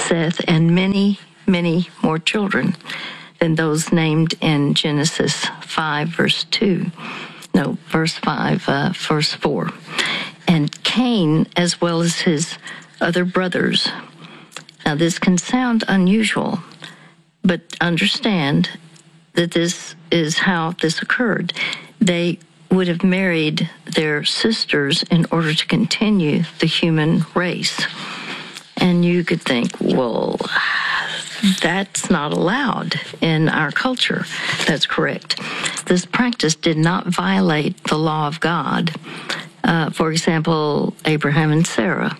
Seth, and many, many more children than those named in Genesis 5, verse 2. No, verse 5, verse 4. And Cain, as well as his other brothers. Now, this can sound unusual, but understand that this is how this occurred. They would have married their sisters in order to continue the human race. And you could think, well, that's not allowed in our culture. That's correct. This practice did not violate the law of God. For example, Abraham and Sarah,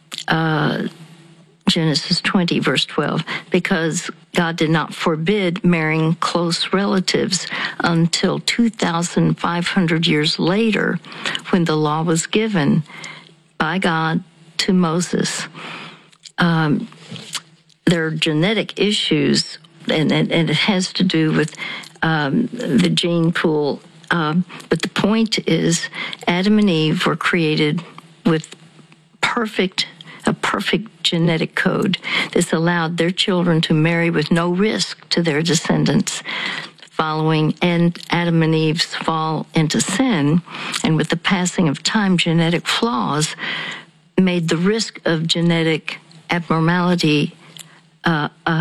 Genesis 20, verse 12, because God did not forbid marrying close relatives until 2,500 years later, when the law was given by God to Moses. There are genetic issues, and it has to do with the gene pool. But the point is, Adam and Eve were created with a perfect genetic code. This allowed their children to marry with no risk to their descendants. Following Adam and Eve's fall into sin, and with the passing of time, genetic flaws made the risk of genetic abnormality a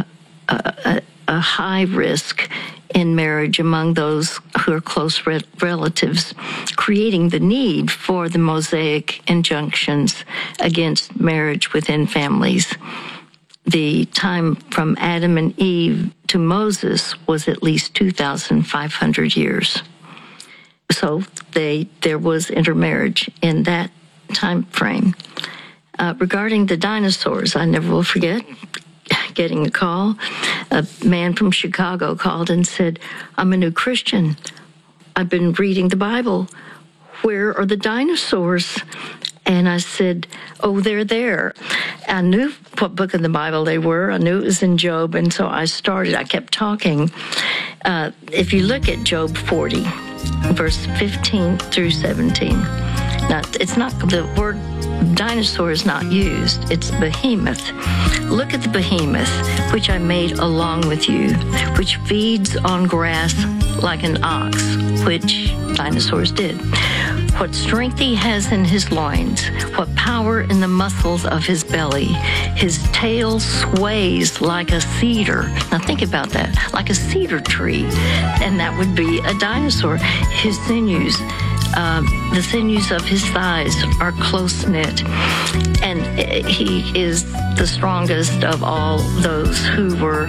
high risk in marriage among those who are close relatives, creating the need for the Mosaic injunctions against marriage within families. The time from Adam and Eve to Moses was at least 2,500 years. So there was intermarriage in that time frame. Regarding the dinosaurs, I never will forget getting a call. A man from Chicago called and said, "I'm a new Christian. I've been reading the Bible. Where are the dinosaurs?" And I said, "Oh, they're there." I knew what book of the Bible they were. I knew it was in Job, and so I kept talking. If you look at Job 40, verse 15 through 17, now, it's not, the word dinosaur is not used, it's behemoth. Look at the behemoth, which I made along with you, which feeds on grass like an ox, which dinosaurs did. What strength he has in his loins, what power in the muscles of his belly. His tail sways like a cedar. Now think about that, like a cedar tree. And that would be a dinosaur. His sinews, the sinews of his thighs are close-knit, and he is the strongest of all those who were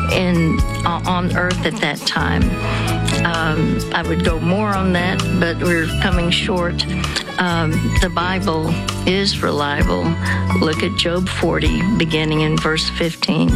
on earth at that time. I would go more on that, but we're coming short. The Bible is reliable. Look at Job 40, beginning in verse 15.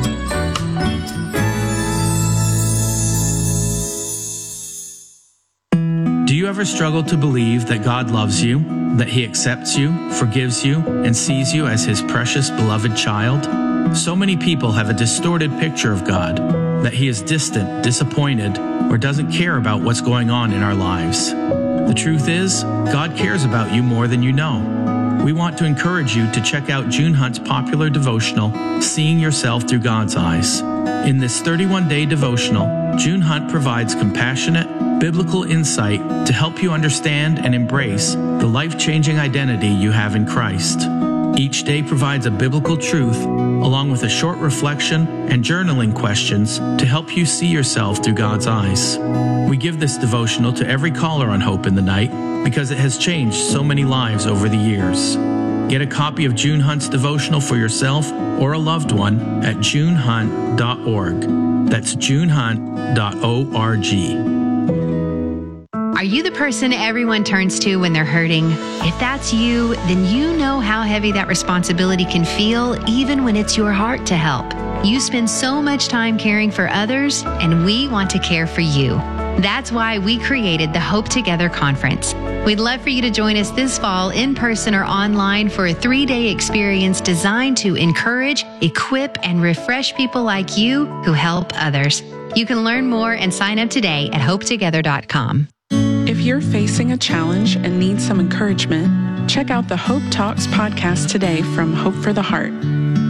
Do you ever struggle to believe that God loves you, that He accepts you, forgives you, and sees you as His precious, beloved child? So many people have a distorted picture of God, that He is distant, disappointed, or doesn't care about what's going on in our lives. The truth is, God cares about you more than you know. We want to encourage you to check out June Hunt's popular devotional, Seeing Yourself Through God's Eyes. In this 31-day devotional, June Hunt provides compassionate, biblical insight to help you understand and embrace the life-changing identity you have in Christ. Each day provides a biblical truth, along with a short reflection and journaling questions to help you see yourself through God's eyes. We give this devotional to every caller on Hope in the Night because it has changed so many lives over the years. Get a copy of June Hunt's devotional for yourself or a loved one at junehunt.org. That's junehunt.org. Are you the person everyone turns to when they're hurting? If that's you, then you know how heavy that responsibility can feel, even when it's your heart to help. You spend so much time caring for others, and we want to care for you. That's why we created the Hope Together Conference. We'd love for you to join us this fall in person or online for a 3-day experience designed to encourage, equip, and refresh people like you who help others. You can learn more and sign up today at hopetogether.com. If you're facing a challenge and need some encouragement, check out the Hope Talks podcast today from Hope for the Heart.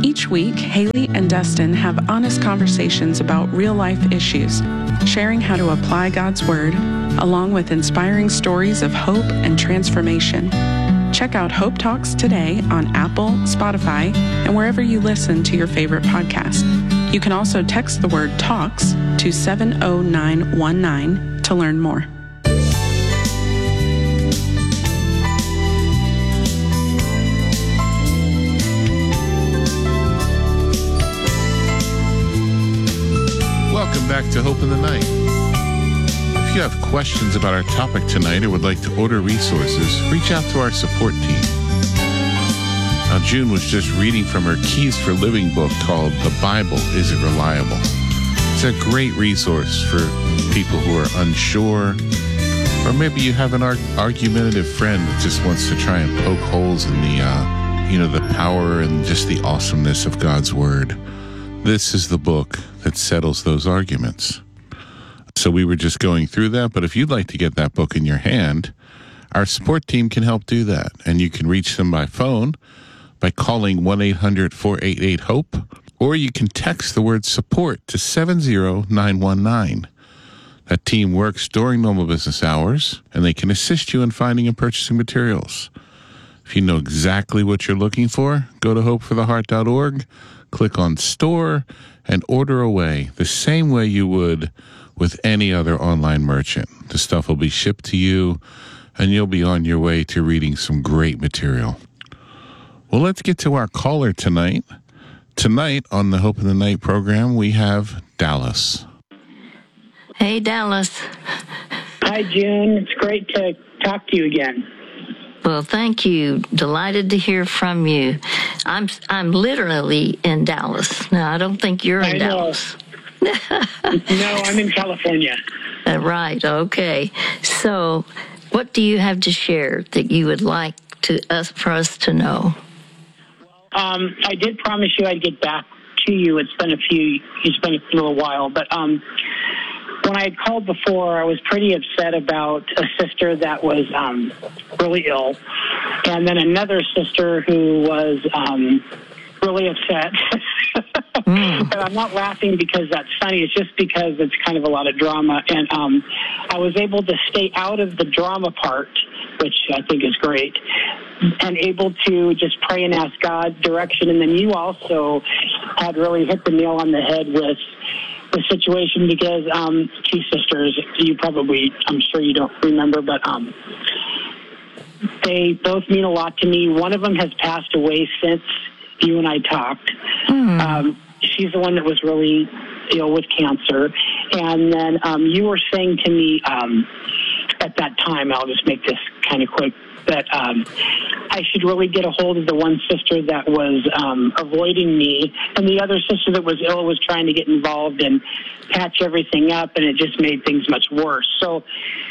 Each week, Haley and Dustin have honest conversations about real-life issues, sharing how to apply God's Word, along with inspiring stories of hope and transformation. Check out Hope Talks today on Apple, Spotify, and wherever you listen to your favorite podcast. You can also text the word TALKS to 70919 to learn more. Welcome back to Hope in the Night. If you have questions about our topic tonight or would like to order resources, reach out to our support team. Now, June was just reading from her Keys for Living book called The Bible, Is It Reliable? It's a great resource for people who are unsure, or maybe you have an argumentative friend that just wants to try and poke holes in the power and just the awesomeness of God's Word. This is the book that settles those arguments. So we were just going through that, but if you'd like to get that book in your hand, our support team can help do that. And you can reach them by phone by calling 1-800-488-HOPE, or you can text the word support to 70919. That team works during normal business hours, and they can assist you in finding and purchasing materials. If you know exactly what you're looking for, go to hopefortheheart.org, click on store, and order away the same way you would with any other online merchant. The stuff will be shipped to you, and you'll be on your way to reading some great material. Well, let's get to our caller tonight. Tonight on the Hope in the Night program, we have Dallas. Hey, Dallas. Hi, June. It's great to talk to you again. Well, thank you. Delighted to hear from you. I'm literally in Dallas. Now, I don't think you're in Dallas. No, I'm in California. Right. Okay. So, what do you have to share that you would like for us to know? I did promise you I'd get back to you. It's been a little while, but when I had called before, I was pretty upset about a sister that was really ill, and then another sister who was really upset. And I'm not laughing because that's funny. It's just because it's kind of a lot of drama. And I was able to stay out of the drama part, which I think is great, and able to just pray and ask God direction. And then you also had really hit the nail on the head with the situation because two sisters, I'm sure you don't remember, but they both mean a lot to me. One of them has passed away since you and I talked. She's the one that was really ill with cancer. And then you were saying to me at that time, I'll just make this kind of quick, that I should really get a hold of the one sister that was avoiding me, and the other sister that was ill was trying to get involved and patch everything up, and it just made things much worse. So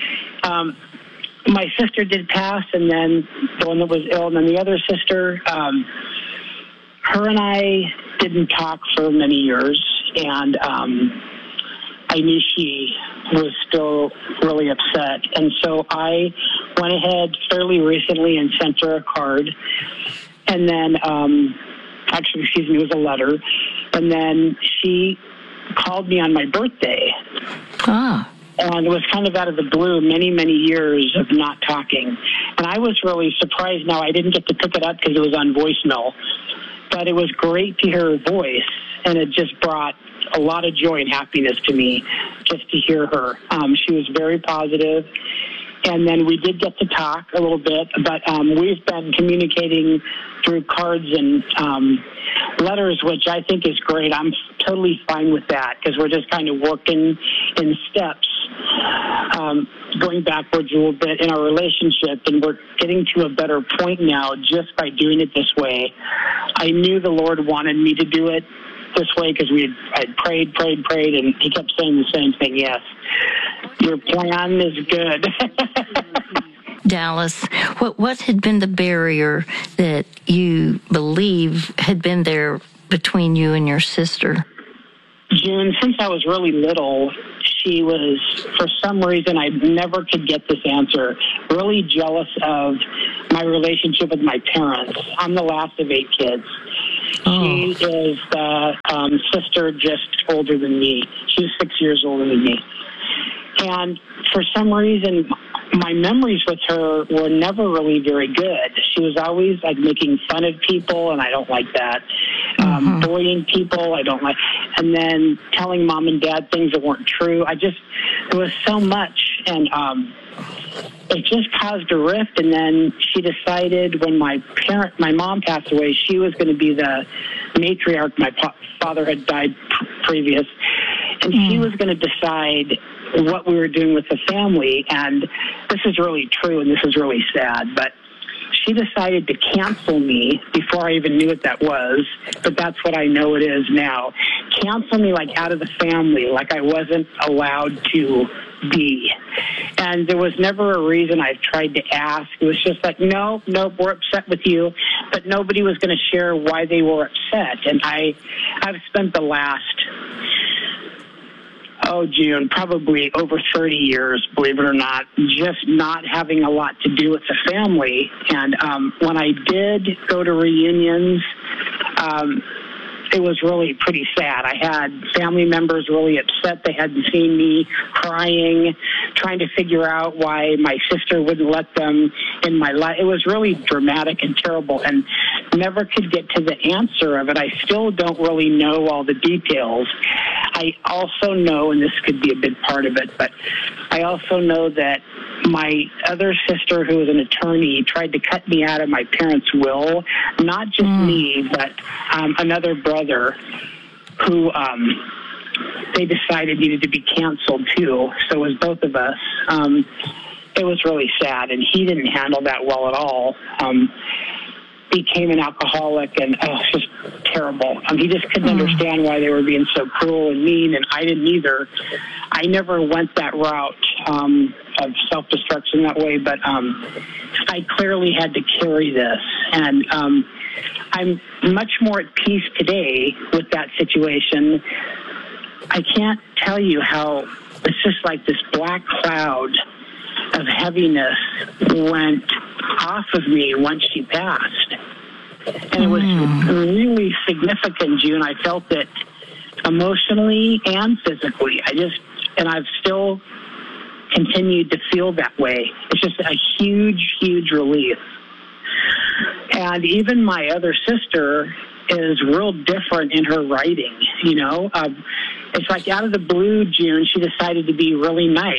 my sister did pass, and then the one that was ill, and then the other sister, her and I didn't talk for many years, and I knew she was still really upset. And so I went ahead fairly recently and sent her a card. And then, it was a letter. And then she called me on my birthday. And it was kind of out of the blue, many, many years of not talking. And I was really surprised. Now, I didn't get to pick it up because it was on voicemail. But it was great to hear her voice, and it just brought a lot of joy and happiness to me just to hear her. She was very positive, and then we did get to talk a little bit, but we've been communicating through cards and letters, which I think is great. I'm totally fine with that because we're just kind of working in steps, going backwards a little bit in our relationship, and we're getting to a better point now just by doing it this way. I knew the Lord wanted me to do it this way because I'd prayed, and he kept saying the same thing. Yes, your plan is good. Dallas, what had been the barrier that you believe had been there between you and your sister? June, since I was really little, she was, for some reason, I never could get this answer, really jealous of my relationship with my parents. I'm the last of 8 kids. She is the sister just older than me. She's 6 years older than me. And for some reason, my memories with her were never really very good. She was always like making fun of people, and I don't like that. Bullying people, I don't like. And then telling mom and dad things that weren't true. There was so much, and it just caused a rift. And then she decided when my mom passed away, she was going to be the matriarch. My father had died previous, and she was going to decide what we were doing with the family. And this is really true, and this is really sad, but she decided to cancel me before I even knew what that was, but that's what I know it is now. Cancel me like out of the family, like I wasn't allowed to be. And there was never a reason I tried to ask. It was just like, no, we're upset with you, but nobody was going to share why they were upset. And I've spent the last, June, probably over 30 years, believe it or not, just not having a lot to do with the family. And when I did go to reunions, it was really pretty sad. I had family members really upset. They hadn't seen me, crying, trying to figure out why my sister wouldn't let them in my life. It was really dramatic and terrible, and never could get to the answer of it. I still don't really know all the details. I also know, and this could be a big part of it, but I also know that my other sister, who was an attorney, tried to cut me out of my parents' will. Not just me, but another brother who they decided needed to be canceled too. So it was both of us. It was really sad, and he didn't handle that well at all. Became an alcoholic, and it was just terrible. He just couldn't understand why they were being so cruel and mean, and I didn't either. I never went that route of self-destruction that way, but I clearly had to carry this, and I'm much more at peace today with that situation. I can't tell you how it's just like this black cloud of heaviness went off of me once she passed. And it was really significant, June. I felt it emotionally and physically. I've still continued to feel that way. It's just a huge, huge relief. And even my other sister is real different in her writing, you know. It's like out of the blue, June, she decided to be really nice.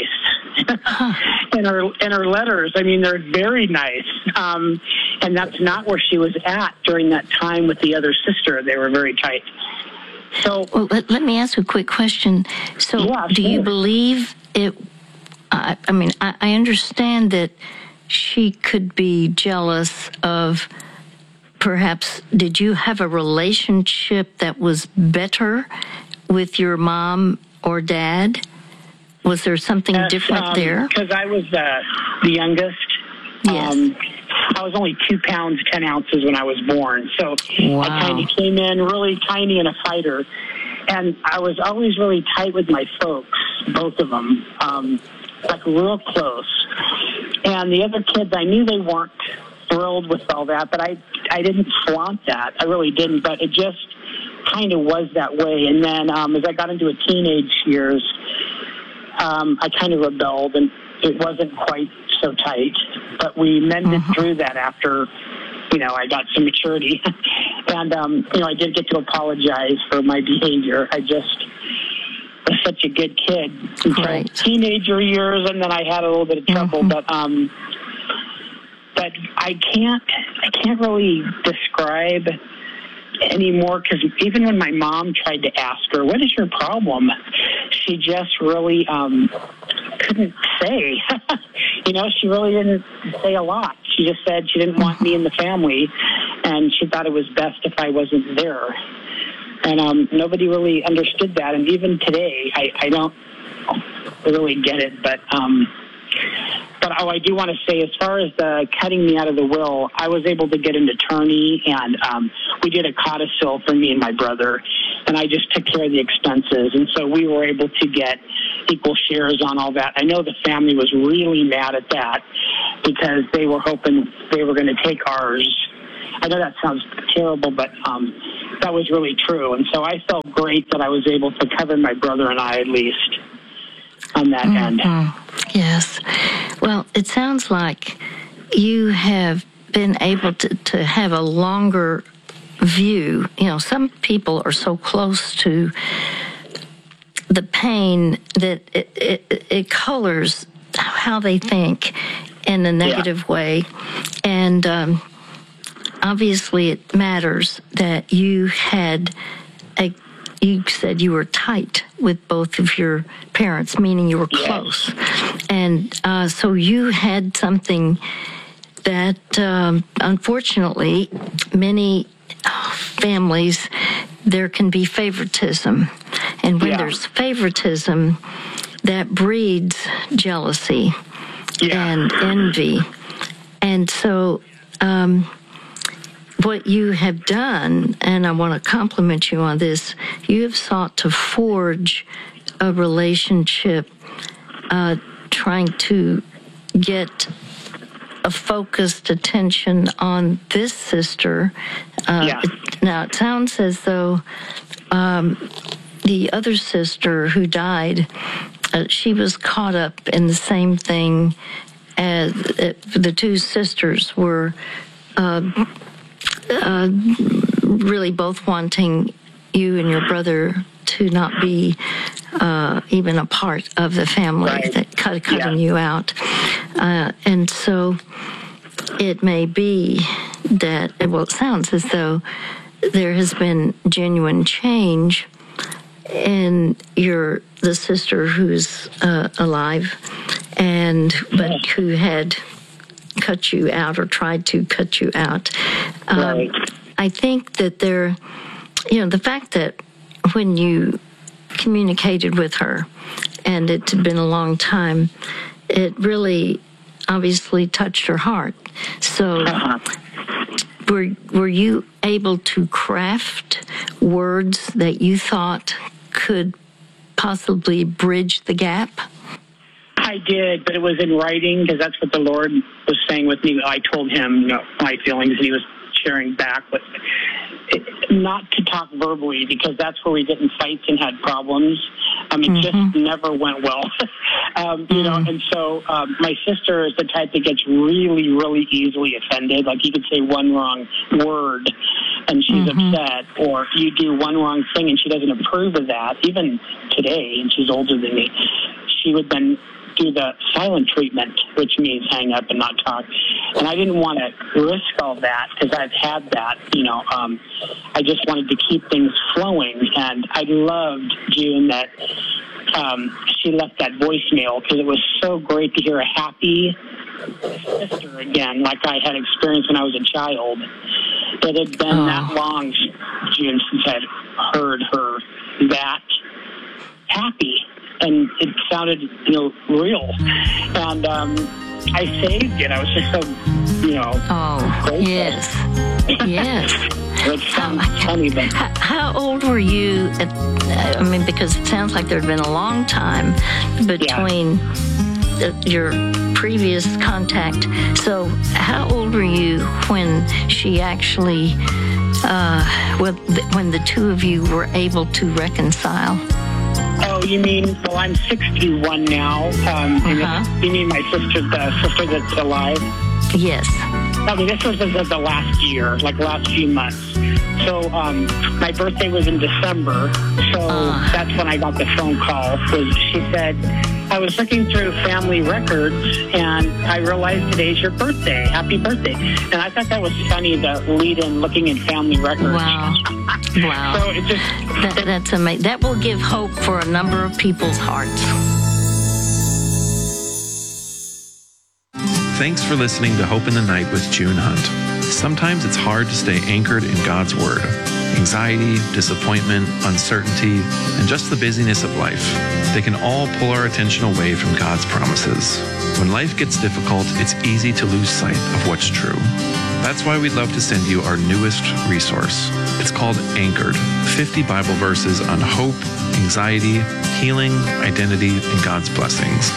in her letters. I mean, they're very nice. And that's not where she was at during that time with the other sister. They were very tight. So, well, let me ask a quick question. So, yeah, do you sure. believe it? I understand that she could be jealous of. Perhaps, did you have a relationship that was better with your mom or dad? Was there something different there? Because I was the youngest. Yes. I was only 2 pounds, 10 ounces when I was born. So Wow. I kind of came in really tiny and a fighter. And I was always really tight with my folks, both of them, like real close. And the other kids, I knew they weren't thrilled with all that, but I didn't flaunt that. I really didn't, but it just kind of was that way. And then as I got into a teenage years, I kind of rebelled, and it wasn't quite so tight. But we mended through that after, I got some maturity. And, I did get to apologize for my behavior. I just was such a good kid until teenager years, and then I had a little bit of trouble. But I can't really describe anymore, because even when my mom tried to ask her, what is your problem? She just really couldn't say. She really didn't say a lot. She just said she didn't want me in the family, and she thought it was best if I wasn't there. And nobody really understood that. And even today, I don't really get it. But I do want to say, as far as the cutting me out of the will, I was able to get an attorney, and we did a codicil for me and my brother, and I just took care of the expenses. And so we were able to get equal shares on all that. I know the family was really mad at that because they were hoping they were going to take ours I know that sounds terrible, but that was really true. And so I felt great that I was able to cover my brother and I, at least, on that end. Yes. Well, it sounds like you have been able to have a longer view. You know, some people are so close to the pain that it colors how they think in a negative way. And obviously it matters that you had you said you were tight with both of your parents, meaning you were close. And so you had something that, unfortunately, many families, there can be favoritism. And when there's favoritism, that breeds jealousy and envy. And so what you have done, and I want to compliment you on this, you have sought to forge a relationship, trying to get a focused attention on this sister. Now, it sounds as though the other sister who died, she was caught up in the same thing as the two sisters were really both wanting you and your brother to not be even a part of the family, that cutting you out. And so it may be that, well, it sounds as though there has been genuine change in the sister who's alive, but who had cut you out or tried to cut you out. I think that the fact that when you communicated with her, and it had been a long time, it really obviously touched her heart. So were you able to craft words that you thought could possibly bridge the gap? I did, but it was in writing, because that's what the Lord was saying with me. I told him my feelings, and he was sharing back, but not to talk verbally, because that's where we get in fights and had problems. It just never went well. And so my sister is the type that gets really, really easily offended. Like, you could say one wrong word and she's upset, or you do one wrong thing and she doesn't approve of that. Even today, and she's older than me, she would then do the silent treatment, which means hang up and not talk. And I didn't want to risk all that, because I've had that, I just wanted to keep things flowing. And I loved, June, that she left that voicemail, because it was so great to hear a happy sister again, like I had experienced when I was a child. It had been that long, June, since I'd heard her that happy. And it sounded, real. And I saved it. I was just so, grateful. Yes. It sounds funny, but... How old were you? Because it sounds like there had been a long time between your previous contact. So how old were you when she actually, when the two of you were able to reconcile? Oh, you mean, well, I'm 61 now. You mean my sister, the sister that's alive? Yes. This was the last year, like last few months. So my birthday was in December, so that's when I got the phone call. She said, I was looking through family records, and I realized today's your birthday. Happy birthday. And I thought that was funny, the lead-in looking in family records. Wow. So it just... That's amazing. That will give hope for a number of people's hearts. Thanks for listening to Hope in the Night with June Hunt. Sometimes it's hard to stay anchored in God's Word. Anxiety, disappointment, uncertainty, and just the busyness of life. They can all pull our attention away from God's promises. When life gets difficult, it's easy to lose sight of what's true. That's why we'd love to send you our newest resource. It's called Anchored, 50 Bible verses on hope, anxiety, healing, identity, and God's blessings.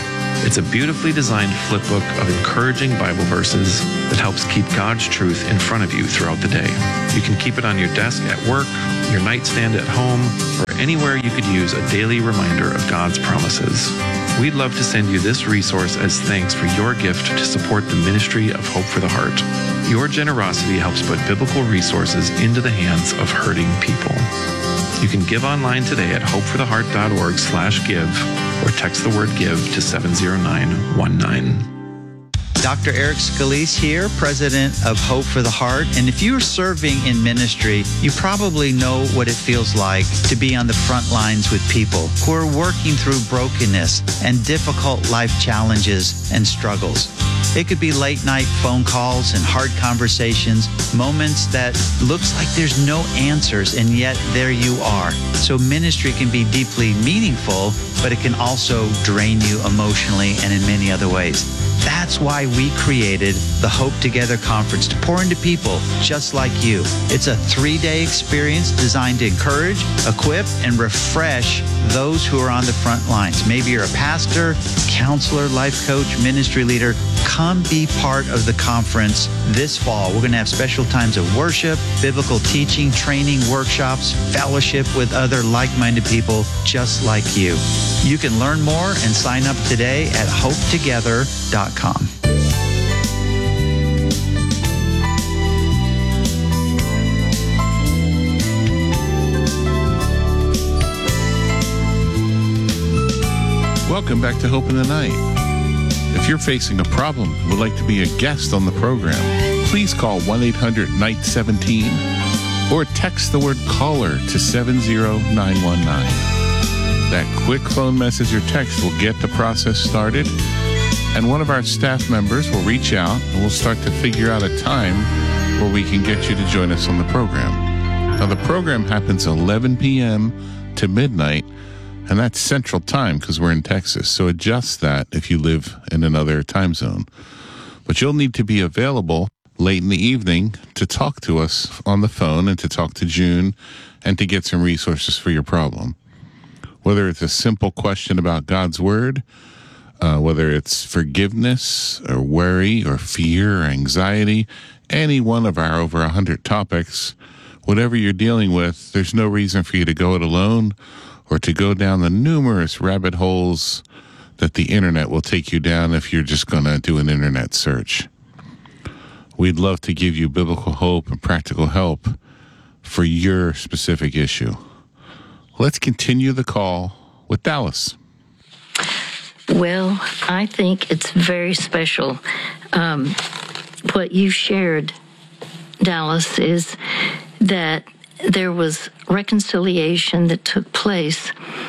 It's a beautifully designed flip book of encouraging Bible verses that helps keep God's truth in front of you throughout the day. You can keep it on your desk at work, your nightstand at home, or anywhere you could use a daily reminder of God's promises. We'd love to send you this resource as thanks for your gift to support the ministry of Hope for the Heart. Your generosity helps put biblical resources into the hands of hurting people. You can give online today at hopefortheheart.org/give or text the word give to 70919. Dr. Eric Scalise here, president of Hope for the Heart. And if you're serving in ministry, you probably know what it feels like to be on the front lines with people who are working through brokenness and difficult life challenges and struggles. It could be late night phone calls and hard conversations, moments that looks like there's no answers, and yet there you are. So ministry can be deeply meaningful, but it can also drain you emotionally and in many other ways. That's why we created the Hope Together Conference to pour into people just like you. It's a 3-day experience designed to encourage, equip, and refresh those who are on the front lines. Maybe you're a pastor, counselor, life coach, ministry leader. Come be part of the conference this fall. We're going to have special times of worship, biblical teaching, training, workshops, fellowship with other like-minded people just like you. You can learn more and sign up today at hopetogether.com. Welcome back to Hope in the Night. If you're facing a problem and would like to be a guest on the program, please call 1-800-NIGHT-17 or text the word caller to 70919. That quick phone message or text will get the process started, and one of our staff members will reach out and we'll start to figure out a time where we can get you to join us on the program. Now, the program happens 11 p.m. to midnight, and that's Central Time because we're in Texas. So adjust that if you live in another time zone. But you'll need to be available late in the evening to talk to us on the phone and to talk to June and to get some resources for your problem. Whether it's a simple question about God's Word, whether it's forgiveness or worry or fear or anxiety, any one of our over 100 topics, whatever you're dealing with, there's no reason for you to go it alone or to go down the numerous rabbit holes that the internet will take you down if you're just going to do an internet search. We'd love to give you biblical hope and practical help for your specific issue. Let's continue the call with Dallas. Well, I think it's very special. What you shared, Dallas, is that there was reconciliation that took place.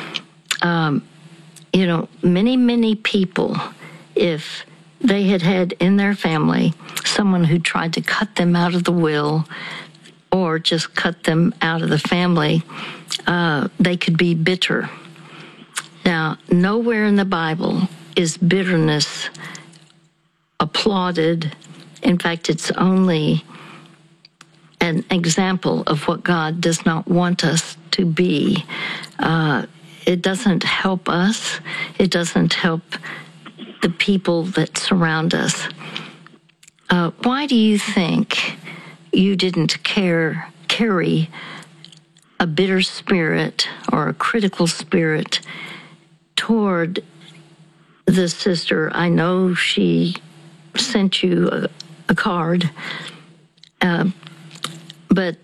Many people, if they had in their family someone who tried to cut them out of the will or just cut them out of the family, they could be bitter. Now, nowhere in the Bible is bitterness applauded. In fact, it's only an example of what God does not want us to be. It doesn't help us. It doesn't help the people that surround us. Why do you think you didn't carry a bitter spirit or a critical spirit toward the sister? I know she sent you a card, but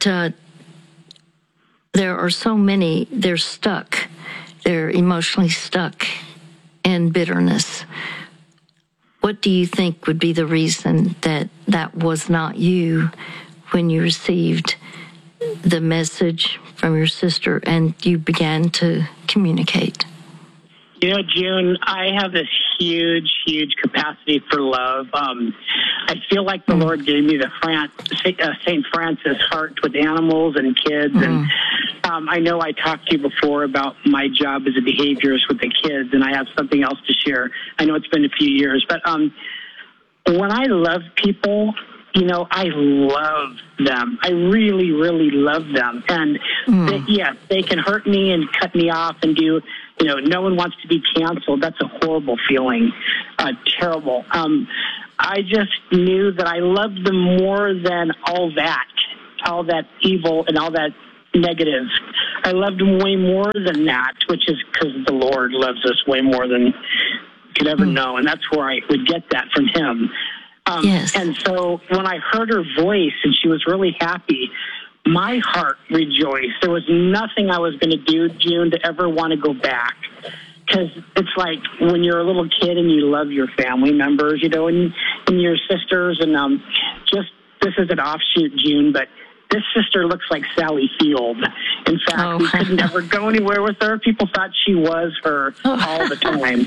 there are so many, they're stuck. They're emotionally stuck in bitterness. What do you think would be the reason that that was not you when you received the message from your sister and you began to communicate? June, I have this huge capacity for love. I feel like the Lord gave me the St. Francis heart with animals and kids. And I know I talked to you before about my job as a behaviorist with the kids, and I have something else to share. I know it's been a few years, but when I love people, I love them. I really love them. And yes, they can hurt me and cut me off and do no one wants to be canceled. That's a horrible feeling, terrible. I just knew that I loved them more than all that evil and all that negative. I loved them way more than that, which is because the Lord loves us way more than you could ever know, and that's where I would get that from Him. Yes. And so when I heard her voice and she was really happy, my heart rejoiced. There was nothing I was going to do, June, to ever want to go back. Because it's like when you're a little kid and you love your family members, and your sisters. And this is an offshoot, June, but this sister looks like Sally Field. In fact, we couldn't ever go anywhere with her. People thought she was her all the time.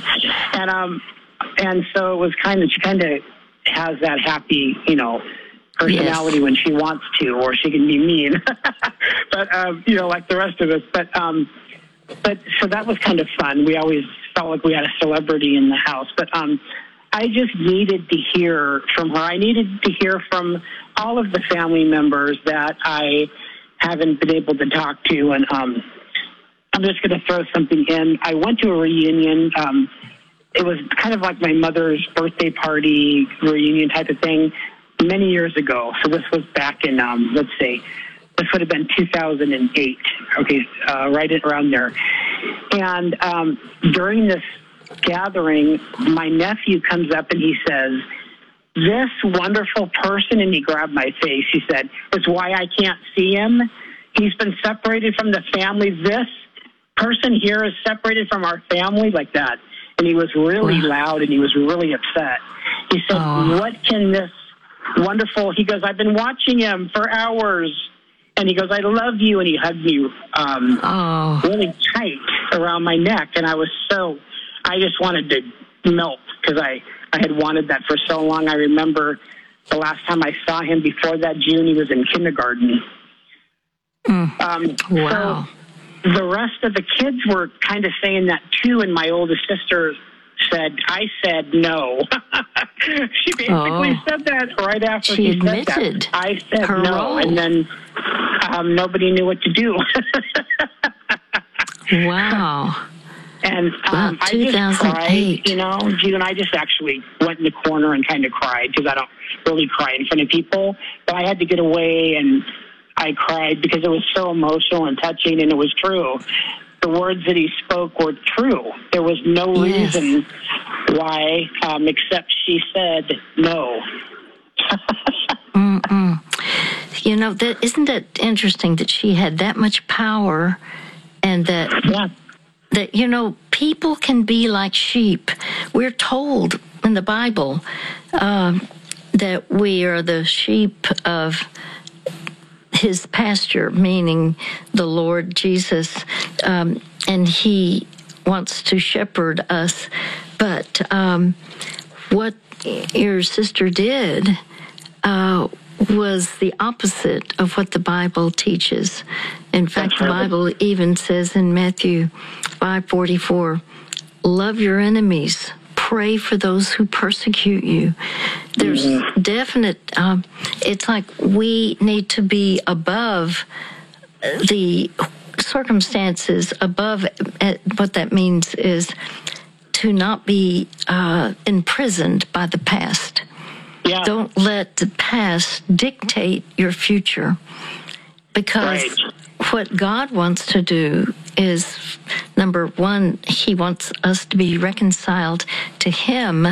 And so it was she kind of has that happy, personality when she wants to, or she can be mean. But, like the rest of us. But so that was kind of fun. We always felt like we had a celebrity in the house. But I just needed to hear from her. I needed to hear from all of the family members that I haven't been able to talk to. And I'm just going to throw something in. I went to a reunion. It was kind of like my mother's birthday party reunion type of thing many years ago. So this was back in, let's say, this would have been 2008, right around there. And during this gathering, my nephew comes up and he says, "This wonderful person," and he grabbed my face. He said, "It's why I can't see him. He's been separated from the family. This person here is separated from our family," like that. And he was really loud and he was really upset. He said, "What can this wonderful," he goes, "I've been watching him for hours." And he goes, "I love you." And he hugged me really tight around my neck. And I just wanted to melt because I had wanted that for so long. I remember the last time I saw him before that, June, he was in kindergarten. Wow. So the rest of the kids were kind of saying that too. And my oldest sister I said no. She basically said that right after she admitted said that. I said her no, role. and then nobody knew what to do. Wow. And I just cried, June. I just actually went in the corner and kind of cried because I don't really cry in front of people. But I had to get away, and I cried because it was so emotional and touching, and it was true. The words that he spoke were true. There was no reason why, except she said no. Isn't that interesting that she had that much power, and that people can be like sheep. We're told in the Bible that we are the sheep of His pasture, meaning the Lord Jesus, and He wants to shepherd us. But what your sister did was the opposite of what the Bible teaches. In fact, the Bible even says in Matthew 5:44, "Love your enemies, pray for those who persecute you." There's definite, it's like we need to be above the circumstances, above, what that means is to not be imprisoned by the past. Yeah. Don't let the past dictate your future, because what God wants to do is, number one, He wants us to be reconciled to Him,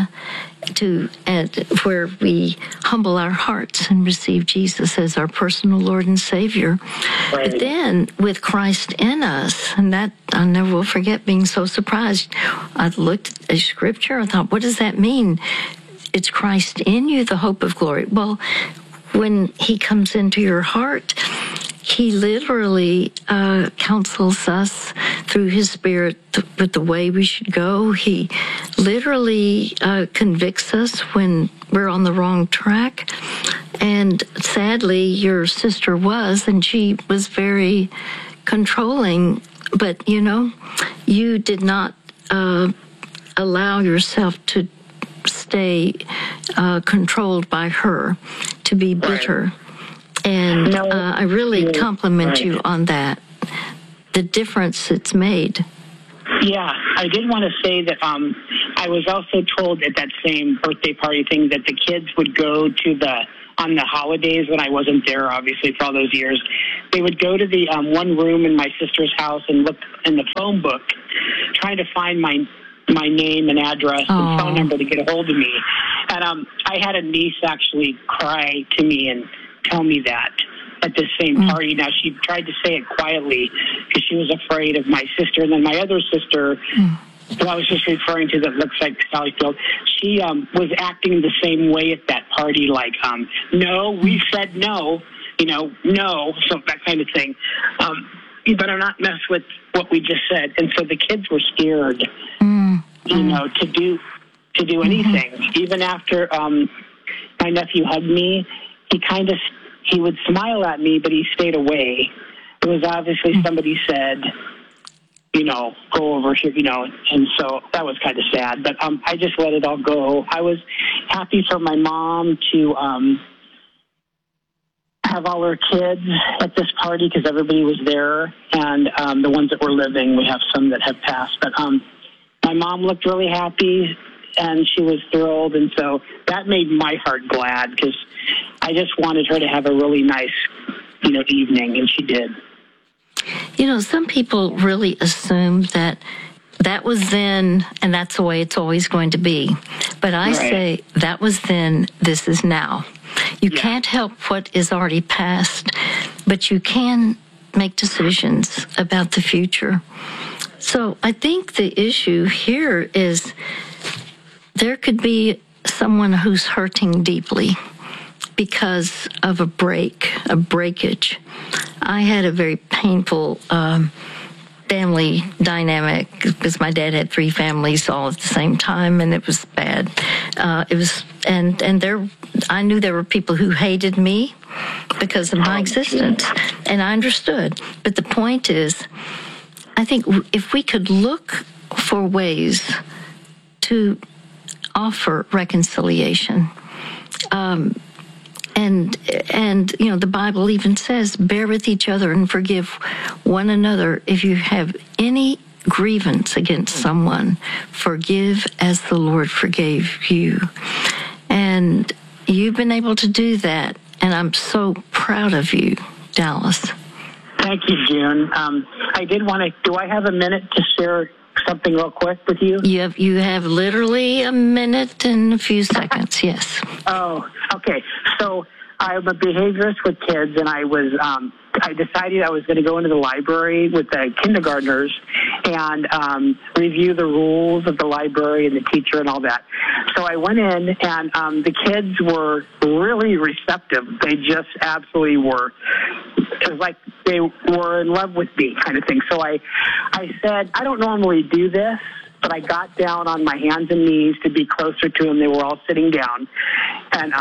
where we humble our hearts and receive Jesus as our personal Lord and Savior. Right. But then with Christ in us, and that I never will forget being so surprised. I looked at a scripture, I thought, what does that mean? It's Christ in you, the hope of glory. Well, when He comes into your heart, He literally counsels us through His Spirit with the way we should go. He literally convicts us when we're on the wrong track. And sadly, your sister was, and she was very controlling. But, you did not allow yourself to stay controlled by her, to be bitter. And I really compliment you on that, the difference it's made. Yeah, I did want to say that I was also told at that same birthday party thing that the kids would go to on the holidays when I wasn't there, obviously, for all those years. They would go to the one room in my sister's house and look in the phone book, trying to find my name and address and phone number to get a hold of me. And I had a niece actually cry to me and tell me that at this same party. Now, she tried to say it quietly because she was afraid of my sister. And then my other sister, who I was just referring to, that looks like Sally Field, she was acting the same way at that party, like, no, we said no, no, so that kind of thing. You better not mess with what we just said. And so the kids were scared, to do anything. Even after my nephew hugged me, he would smile at me, but he stayed away. It was obviously somebody said, go over here, and so that was kind of sad. But I just let it all go. I was happy for my mom to have all her kids at this party because everybody was there, and the ones that were living, we have some that have passed. But my mom looked really happy, and she was thrilled, and so that made my heart glad because I just wanted her to have a really nice, evening, and she did. Some people really assume that was then, and that's the way it's always going to be. But I say that was then, this is now. You can't help what is already past, but you can make decisions about the future. So I think the issue here is there could be someone who's hurting deeply because of a breakage. I had a very painful family dynamic because my dad had 3 families all at the same time, and it was bad. I knew there were people who hated me because of my existence, and I understood. But the point is, I think if we could look for ways to offer reconciliation, and the Bible even says, bear with each other and forgive one another. If you have any grievance against someone, forgive as the Lord forgave you. And you've been able to do that, and I'm so proud of you, Dallas. Thank you, June. I did want to, do I have a minute to share something real quick with you? You have literally a minute and a few seconds, yes. Oh, okay. So I'm a behaviorist with kids, and I decided I was going to go into the library with the kindergartners and review the rules of the library and the teacher and all that. So I went in, and the kids were really receptive. They just absolutely were. It was like they were in love with me, kind of thing. So I said, I don't normally do this, but I got down on my hands and knees to be closer to them. They were all sitting down. And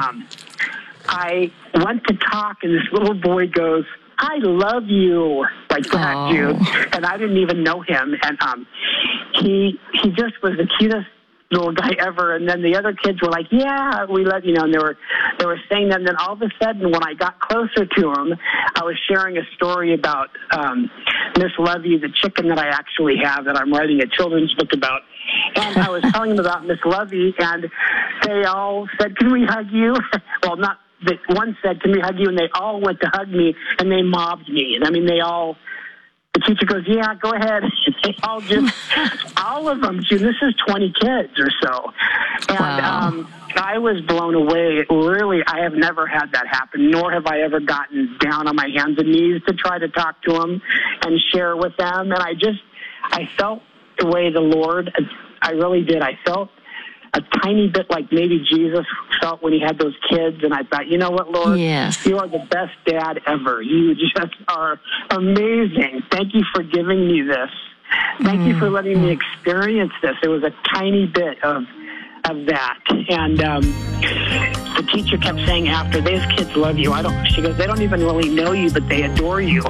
I went to talk, and this little boy goes, I love you, like that, June. And I didn't even know him. And he just was the cutest little guy ever. And then the other kids were like, yeah, we love you, and they were saying that. And then all of a sudden, when I got closer to him, I was sharing a story about Miss Lovey, the chicken that I actually have that I'm writing a children's book about. And I was telling them about Miss Lovey, and they all said, can we hug you? Well, not that one said, can we hug you? And they all went to hug me, and they mobbed me. And I mean, the teacher goes, yeah, go ahead. They all just, all of them, this is 20 kids or so. And I was blown away. Really, I have never had that happen, nor have I ever gotten down on my hands and knees to try to talk to them and share with them. And I felt the way the Lord, I really did. I felt a tiny bit like maybe Jesus felt when he had those kids, and I thought, you know what, Lord? Yes. You are the best dad ever. You just are amazing. Thank you for giving me this. Thank you for letting me experience this. It was a tiny bit of that. And the teacher kept saying after, these kids love you. She goes, they don't even really know you, but they adore you.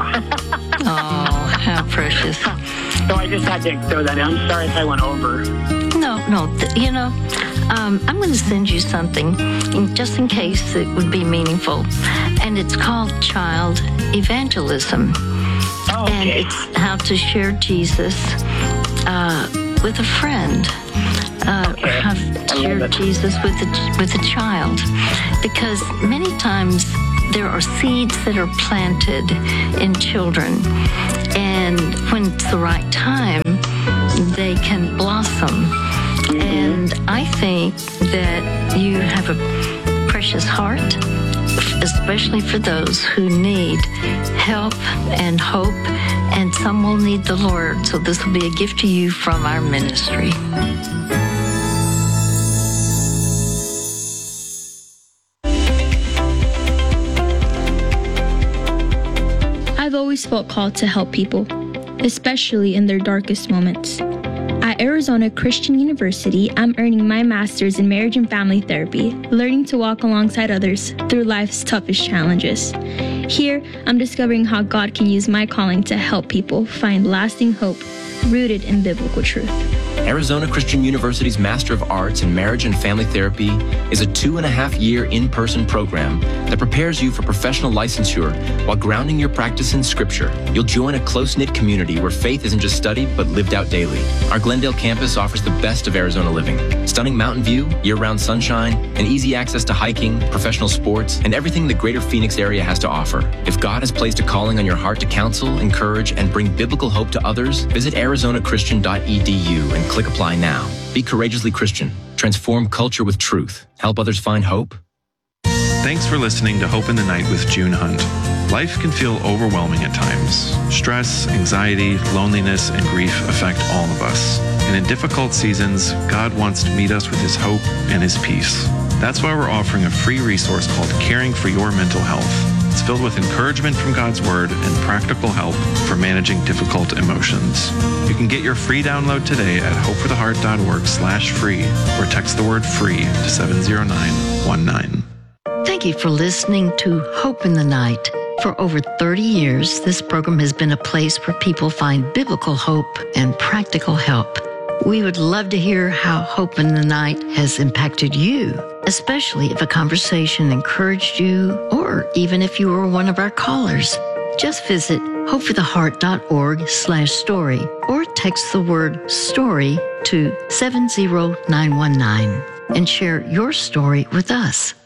Oh, how precious. So I just had to throw that in. I'm sorry if I went over. No. I'm going to send you something just in case it would be meaningful. And it's called Child Evangelism. Oh, okay. And it's how to share Jesus with a friend. Have shared Jesus with a child, because many times there are seeds that are planted in children, and when it's the right time, they can blossom. And I think that you have a precious heart, especially for those who need help and hope, and some will need the Lord. So this will be a gift to you from our ministry. I've always felt called to help people, especially in their darkest moments. At Arizona Christian University, I'm earning my master's in marriage and family therapy, learning to walk alongside others through life's toughest challenges. Here, I'm discovering how God can use my calling to help people find lasting hope rooted in biblical truth. Arizona Christian University's Master of Arts in Marriage and Family Therapy is a 2.5-year in-person program that prepares you for professional licensure while grounding your practice in Scripture. You'll join a close-knit community where faith isn't just studied but lived out daily. Our Glendale campus offers the best of Arizona living: stunning mountain view, year-round sunshine, and easy access to hiking, professional sports, and everything the greater Phoenix area has to offer. If God has placed a calling on your heart to counsel, encourage, and bring biblical hope to others, visit arizonachristian.edu and click apply now. Be courageously Christian. Transform culture with truth. Help others find hope. Thanks for listening to Hope in the Night with June Hunt. Life can feel overwhelming at times. Stress, anxiety, loneliness, and grief affect all of us. And in difficult seasons, God wants to meet us with His hope and His peace. That's why we're offering a free resource called Caring for Your Mental Health. It's filled with encouragement from God's Word and practical help for managing difficult emotions. You can get your free download today at hopefortheheart.org/free or text the word FREE to 70919. Thank you for listening to Hope in the Night. For over 30 years, this program has been a place where people find biblical hope and practical help. We would love to hear how Hope in the Night has impacted you, especially if a conversation encouraged you, or even if you were one of our callers. Just visit hopefortheheart.org/story or text the word STORY to 70919 and share your story with us.